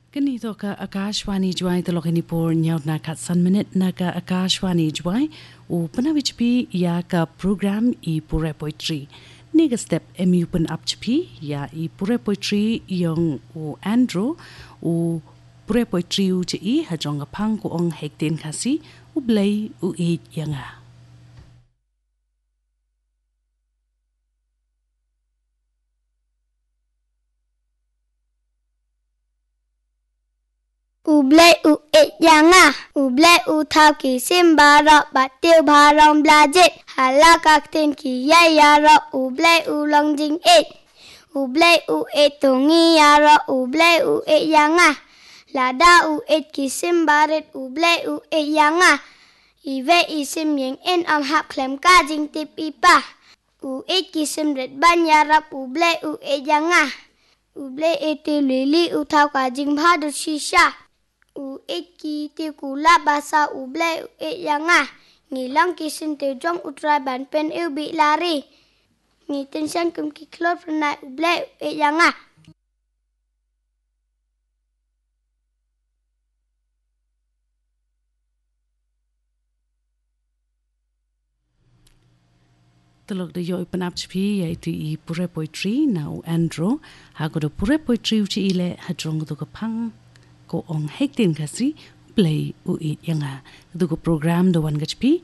Ganito ka Akashwani Jwai Talokinipur Nyaw na Katsan Minute Naga Akashwani Jwai U Panawichpi Ya ka program I Pure Poetry Niga step emu pen upchpi Ya I Pure Poetry Yung U Andrew U Pure Poetry U Chi Hajong Pang Ku Ong Hekten Kasi U Blay U Eid Yanga Ublay u et yanga, ublay u thao ki simbaro, batil barong blajit, halakak tin ki yayaro, ublay u longjing et, ublay u et tungi yaro, ublay u et yanga, lada u et ki simbarit, ublay u et yanga, ive isim yeng en hap klem ka jing tip ipa, u et ki simrit ban yarap, ublay u et yanga, ublay et lili u thao ka jing bhadut shisha. U et ki tiêu kula basa u blay u et yanga ngi lang ki sin tiêu jong utrai ban pen yêu bị lari ngi tin san kum ki klot fnai u blay u et yanga Telok de yoi penapchpi yaitu I Pure Poetry Now Andrew Hago de Pure Poetry Uchi ile Hajong do Pang Ko Ong Hekten Kasi Play U Eid Yanga Do program do wan gachpi